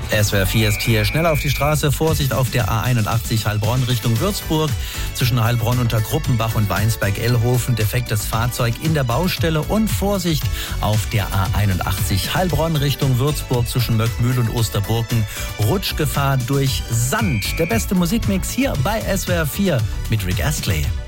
SWR 4 ist hier. Schnell auf die Straße. Vorsicht auf der A81 Heilbronn Richtung Würzburg. Zwischen Heilbronn unter Gruppenbach und Weinsberg-Ellhofen. Defektes Fahrzeug in der Baustelle. Und Vorsicht auf der A81 Heilbronn Richtung Würzburg. Zwischen Möckmühl und Osterburken. Rutschgefahr durch Sand. Der beste Musikmix hier bei SWR 4 mit Rick Astley.